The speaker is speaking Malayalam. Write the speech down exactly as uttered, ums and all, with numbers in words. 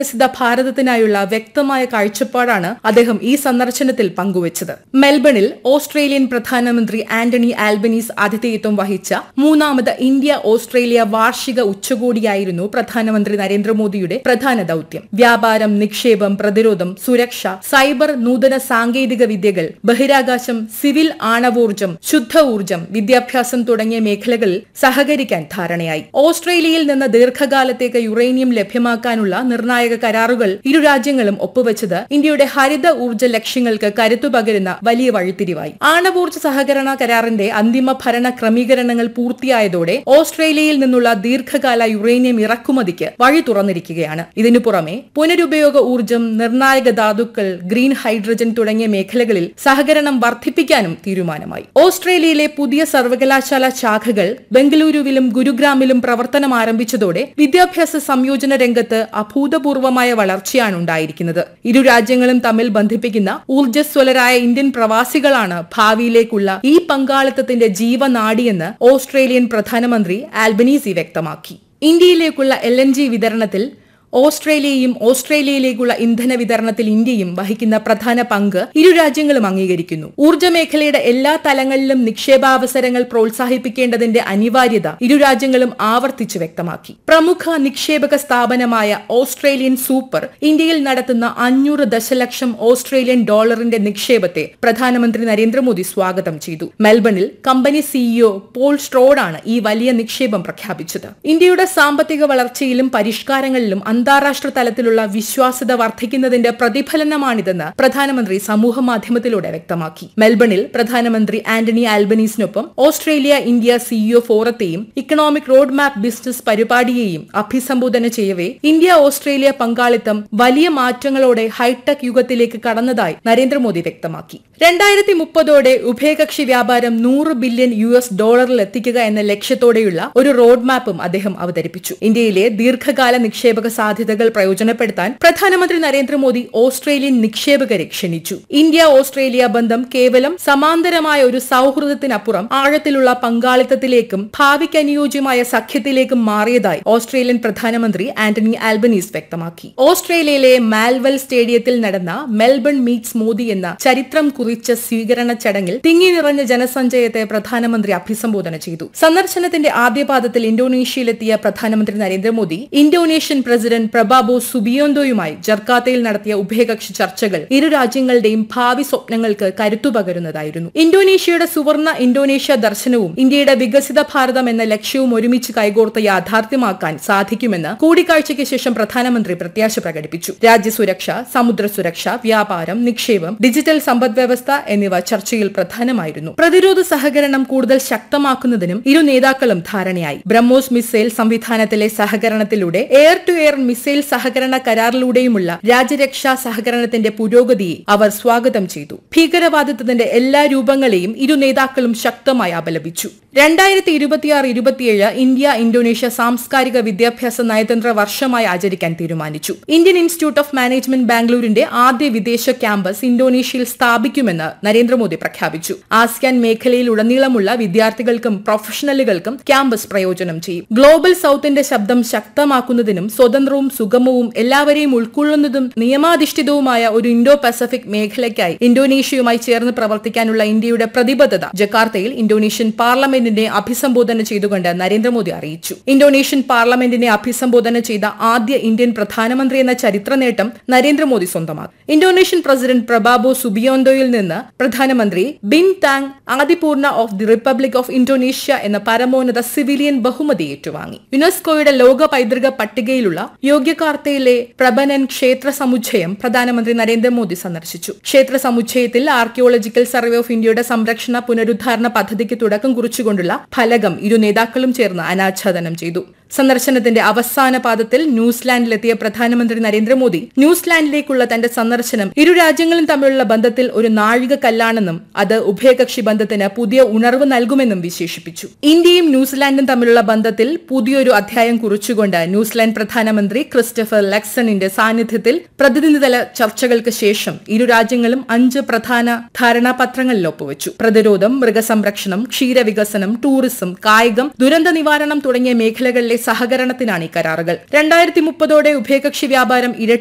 വികസിത ഭാരതത്തിനായുള്ള വ്യക്തമായ കാഴ്ചപ്പാടാണ് അദ്ദേഹം ഈ സന്ദർശനത്തിൽ പങ്കുവച്ചത്. മെൽബണിൽ ഓസ്ട്രേലിയൻ പ്രധാനമന്ത്രി ആന്റണി ആൽബനീസ് ആതിഥേയത്വം വഹിച്ച മൂന്നാമത് ഇന്ത്യ ഓസ്ട്രേലിയ വാർഷിക ഉച്ചകോടിയായിരുന്നു പ്രധാനമന്ത്രി നരേന്ദ്രമോദിയുടെ പ്രധാന ദൌത്യം. വ്യാപാരം, നിക്ഷേപം, പ്രതിരോധം, സുരക്ഷ, സൈബർ, നൂതന സാങ്കേതിക വിദ്യകൾ, ബഹിരാകാശം, സിവിൽ ആണവോർജ്ജം, ശുദ്ധ ഊർജ്ജം, വിദ്യാഭ്യാസം തുടങ്ങിയ മേഖലകളിൽ സഹകരിക്കാൻ ധാരണയായി. ഓസ്ട്രേലിയയിൽ നിന്ന് ദീർഘകാലത്തേക്ക് യുറേനിയം ലഭ്യമാക്കാനുള്ള നിർണായക കരാറുകൾ ഇരു രാജ്യങ്ങളും ഒപ്പുവെച്ചത് ഇന്ത്യയുടെ ഹരിത ഊർജ്ജ ലക്ഷ്യങ്ങൾക്ക് കരുത്തു പകരുന്ന വലിയ വഴിത്തിരിവായി. ആണവോർജ്ജ സഹകരണ കരാറിന്റെ അന്തിമ ഭരണ ക്രമീകരണങ്ങൾ പൂർത്തിയായതോടെ ഓസ്ട്രേലിയയിൽ നിന്നുള്ള ദീർഘകാല യുറേനിയം ഇറക്കുമതിക്ക് വഴി തുറന്നിരിക്കുകയാണ്. ഇതിനു പുറമെ പുനരുപയോഗ ഊർജ്ജം, നിർണായക ധാതുക്കൾ, ഗ്രീൻ ഹൈഡ്രജൻ തുടങ്ങിയ മേഖലകളിൽ സഹകരണം വർദ്ധിപ്പിക്കാനും തീരുമാനമായി. ഓസ്ട്രേലിയയിലെ പുതിയ സർവകലാശാല ശാഖകൾ ബംഗളൂരുവിലും ഗുരുഗ്രാമിലും പ്രവർത്തനം ആരംഭിച്ചതോടെ വിദ്യാഭ്യാസ സംയോജന രംഗത്ത് അഭൂതപൂർവമായ വളർച്ചയാണ് ഉണ്ടായിരിക്കുന്നത്. ഇരു രാജ്യങ്ങളും തമ്മിൽ ബന്ധിപ്പിക്കുന്ന ഊർജ്ജസ്വലരായ ഇന്ത്യൻ പ്രവാസികളാണ് ഭാവിയിലേക്കുള്ള ഈ പങ്കാളിത്തത്തിന്റെ ജീവനാഡിയെന്ന് ഓസ്ട്രേലിയൻ പ്രധാനമന്ത്രി ആൽബനീസി വ്യക്തമാക്കി. ഇന്ത്യയിലേക്കുള്ള എൽ എൻ ജി വിതരണത്തിൽ ഓസ്ട്രേലിയയും ഓസ്ട്രേലിയയിലേക്കുള്ള ഇന്ധന വിതരണത്തിൽ ഇന്ത്യയും വഹിക്കുന്ന പ്രധാന പങ്ക് ഇരു രാജ്യങ്ങളും അംഗീകരിക്കുന്നു. ഊർജ്ജ മേഖലയുടെ എല്ലാ തലങ്ങളിലും നിക്ഷേപാവസരങ്ങൾ പ്രോത്സാഹിപ്പിക്കേണ്ടതിന്റെ അനിവാര്യത ഇരു രാജ്യങ്ങളും ആവർത്തിച്ചു വ്യക്തമാക്കി. പ്രമുഖ നിക്ഷേപക സ്ഥാപനമായ ഓസ്ട്രേലിയൻ സൂപ്പർ ഇന്ത്യയിൽ നടത്തുന്ന അഞ്ഞൂറ് ദശലക്ഷം ഓസ്ട്രേലിയൻ ഡോളറിന്റെ നിക്ഷേപത്തെ പ്രധാനമന്ത്രി നരേന്ദ്രമോദി സ്വാഗതം ചെയ്തു. മെൽബണിൽ കമ്പനി സിഇഒ പോൾ സ്ട്രോഡാണ് ഈ വലിയ നിക്ഷേപം പ്രഖ്യാപിച്ചത്. ഇന്ത്യയുടെ സാമ്പത്തിക വളർച്ചയിലും പരിഷ്കാരങ്ങളിലും അന്താരാഷ്ട്ര തലത്തിലുള്ള വിശ്വാസ്യത വർദ്ധിക്കുന്നതിന്റെ പ്രതിഫലനമാണിതെന്ന് പ്രധാനമന്ത്രി സമൂഹമാധ്യമത്തിലൂടെ വ്യക്തമാക്കി. മെൽബണിൽ പ്രധാനമന്ത്രി Antony ആൽബനീസിനൊപ്പം Australia India CEO ഫോറത്തെയും economic road map business പരിപാടിയെയും അഭിസംബോധന ചെയ്യവേ ഇന്ത്യ ഓസ്ട്രേലിയ പങ്കാളിത്തം വലിയ മാറ്റങ്ങളോടെ ഹൈടെക് യുഗത്തിലേക്ക് കടന്നതായി നരേന്ദ്രമോദി വ്യക്തമാക്കി. രണ്ടായിരത്തി മുപ്പതോടെ ഉഭയകക്ഷി വ്യാപാരം നൂറ് ബില്യൺ യു എസ് ഡോളറിൽ എത്തിക്കുക എന്ന ലക്ഷ്യത്തോടെയുള്ള ഒരു റോഡ് മാപ്പും അദ്ദേഹം അവതരിപ്പിച്ചു. ഇന്ത്യയിലെ ദീർഘകാല നിക്ഷേപക സാധ്യതകൾ പ്രയോജനപ്പെടുത്താൻ പ്രധാനമന്ത്രി നരേന്ദ്രമോദി ഓസ്ട്രേലിയൻ നിക്ഷേപകരെ ക്ഷണിച്ചു. ഇന്ത്യ ഓസ്ട്രേലിയ ബന്ധം കേവലം സമാന്തരമായ ഒരു സൌഹൃദത്തിനപ്പുറം ആഴത്തിലുള്ള പങ്കാളിത്തത്തിലേക്കും ഭാവിക്ക് അനുയോജ്യമായ സഖ്യത്തിലേക്കും മാറിയതായി ഓസ്ട്രേലിയൻ പ്രധാനമന്ത്രി ആന്റണി ആൽബനീസ് വ്യക്തമാക്കി. ഓസ്ട്രേലിയയിലെ മാൽവെൽ സ്റ്റേഡിയത്തിൽ നടന്ന മെൽബൺ മീറ്റ്സ് മോദി എന്ന ചരിത്രം കുറിച്ച സ്വീകരണ ചടങ്ങിൽ തിങ്ങി നിറഞ്ഞ ജനസഞ്ചയത്തെ പ്രധാനമന്ത്രി അഭിസംബോധന ചെയ്തു. സന്ദർശനത്തിന്റെ ആദ്യപാദത്തിൽ ഇന്തോനേഷ്യയിലെത്തിയ പ്രധാനമന്ത്രി നരേന്ദ്രമോദി ഇന്തോനേഷ്യൻ പ്രസിഡന്റ് പ്രബാബോ സുബിയോന്തോയുമായി ജർക്കാത്തയിൽ നടത്തിയ ഉഭയകക്ഷി ചർച്ചകൾ ഇരു രാജ്യങ്ങളുടെയും ഭാവി സ്വപ്നങ്ങൾക്ക് കരുത്തു പകരുന്നതായിരുന്നു. ഇന്തോനേഷ്യയുടെ സുവർണ ഇന്തോനേഷ്യ ദർശനവും ഇന്ത്യയുടെ വികസിത ഭാരതം എന്ന ലക്ഷ്യവും ഒരുമിച്ച് കൈകോർത്ത് യാഥാർത്ഥ്യമാക്കാൻ സാധിക്കുമെന്ന് കൂടിക്കാഴ്ചയ്ക്ക് ശേഷം പ്രധാനമന്ത്രി പ്രത്യാശ പ്രകടിപ്പിച്ചു. രാജ്യസുരക്ഷ, സമുദ്ര സുരക്ഷ, വ്യാപാരം, നിക്ഷേപം, ഡിജിറ്റൽ സമ്പദ്വ്യവസ്ഥ എന്നിവ ചർച്ചയിൽ പ്രധാനമായിരുന്നു. പ്രതിരോധ സഹകരണം കൂടുതൽ ശക്തമാക്കുന്നതിനും ഇരു നേതാക്കളും ധാരണയായി. BrahMos missile സംവിധാനത്തിലെ സഹകരണത്തിലൂടെ air to air missile സഹകരണ കരാറിലൂടെയുമുള്ള രാജ്യരക്ഷാ സഹകരണത്തിന്റെ പുരോഗതിയെ അവർ സ്വാഗതം ചെയ്തു. ഭീകരവാദിത്വത്തിന്റെ എല്ലാ രൂപങ്ങളെയും ഇരു നേതാക്കളും ശക്തമായി അപലപിച്ചു. രണ്ടായിരത്തി ഇരുപത്തിയാറ് ഇരുപത്തിയേഴ് ഇന്ത്യ ഇന്തോനേഷ്യ സാംസ്കാരിക വിദ്യാഭ്യാസ നയതന്ത്ര വർഷമായി ആചരിക്കാൻ തീരുമാനിച്ചു. ഇന്ത്യൻ ഇൻസ്റ്റിറ്റ്യൂട്ട് ഓഫ് മാനേജ്മെന്റ് ബാംഗ്ലൂരിന്റെ ആദ്യ വിദേശ ക്യാമ്പസ് ഇന്തോനേഷ്യയിൽ സ്ഥാപിക്കുമെന്ന് നരേന്ദ്രമോദി പ്രഖ്യാപിച്ചു. ആസിയാൻ മേഖലയിലുടനീളമുള്ള വിദ്യാർത്ഥികൾക്കും പ്രൊഫഷണലുകൾക്കും ക്യാമ്പസ് പ്രയോജനം ചെയ്യും. ഗ്ലോബൽ സൌത്തിന്റെ ശബ്ദം ശക്തമാക്കുന്നതിനും സ്വതന്ത്രവും സുഗമവും എല്ലാവരെയും ഉൾക്കൊള്ളുന്നതും നിയമാധിഷ്ഠിതവുമായ ഒരു ഇൻഡോ പസഫിക് മേഖലയ്ക്കായി ഇന്തോനേഷ്യയുമായി ചേർന്ന് പ്രവർത്തിക്കാനുള്ള ഇന്ത്യയുടെ പ്രതിബദ്ധത ജക്കാർത്തയിൽ ഇന്തോനേഷ്യൻ പാർലമെന്റിനെ അഭിസംബോധന ചെയ്തുകൊണ്ട് നരേന്ദ്രമോദി അറിയിച്ചു. ഇന്തോനേഷ്യൻ പാർലമെന്റിനെ അഭിസംബോധന ചെയ്ത ആദ്യ ഇന്ത്യൻ പ്രധാനമന്ത്രി എന്ന ചരിത്ര നേട്ടം നരേന്ദ്രമോദി സ്വന്തമാക്കി. ഇന്തോനേഷ്യൻ പ്രസിഡന്റ് പ്രബാബോ സുബിയോന്തോയിൽ നിന്ന് പ്രധാനമന്ത്രി bin Tang Adipurna of the republic of Indonesia എന്ന പരമോന്നത സിവിലിയൻ ബഹുമതി ഏറ്റുവാങ്ങി. യുനെസ്കോയുടെ ലോക പൈതൃക പട്ടികയിലുള്ള യോഗ്യകാർത്തയിലെ പ്രബനൻ ക്ഷേത്ര സമുച്ചയം പ്രധാനമന്ത്രി നരേന്ദ്രമോദി സന്ദർശിച്ചു. ക്ഷേത്ര സമുച്ചയത്തിൽ ആർക്കിയോളജിക്കൽ സർവേ ഓഫ് ഇന്ത്യയുടെ സംരക്ഷണ പുനരുദ്ധാരണ പദ്ധതിക്ക് തുടക്കം കുറിച്ചുകൊണ്ടുള്ള ഫലകം ഇരു നേതാക്കളും ചേർന്ന് അനാച്ഛാദനം ചെയ്തു. സന്ദർശനത്തിന്റെ അവസാന പാദത്തിൽ ന്യൂസിലാൻഡിലെത്തിയ പ്രധാനമന്ത്രി നരേന്ദ്രമോദി ന്യൂസിലാൻഡിലേക്കുള്ള തന്റെ സന്ദർശനം ഇരു രാജ്യങ്ങളും തമ്മിലുള്ള ബന്ധത്തിൽ ഒരു നാഴികക്കല്ലാണെന്നും അത് ഉഭയകക്ഷി ബന്ധത്തിന് പുതിയ ഉണർവ് നൽകുമെന്നും വിശേഷിപ്പിച്ചു. ഇന്ത്യയും ന്യൂസിലാൻഡും തമ്മിലുള്ള ബന്ധത്തിൽ പുതിയൊരു അധ്യായം കുറിച്ചുകൊണ്ട് ന്യൂസിലാൻഡ് പ്രധാനമന്ത്രി ക്രിസ്റ്റഫർ ലക്സണിന്റെ സാന്നിധ്യത്തിൽ പ്രതിനിധിതല ചർച്ചകൾക്ക് ശേഷം ഇരു രാജ്യങ്ങളും അഞ്ച് പ്രധാന ധാരണാപത്രങ്ങളിൽ ഒപ്പുവച്ചു. പ്രതിരോധം, മൃഗസംരക്ഷണം, ക്ഷീരവികസനം, ടൂറിസം, കായികം, ദുരന്ത നിവാരണം തുടങ്ങിയ മേഖലകളിലെ സഹകരണത്തിനാണ് ഈ കരാറുകൾ. രണ്ടായിരത്തി മുപ്പതോടെ ഉഭയകക്ഷി വ്യാപാരം ഇരട്ടി